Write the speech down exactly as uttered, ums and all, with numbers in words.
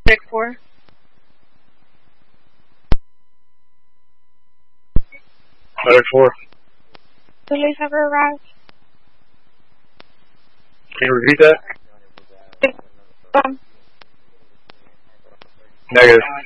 Deck four. Medic four. Police have arrived. Can you repeat that? Um, Negative.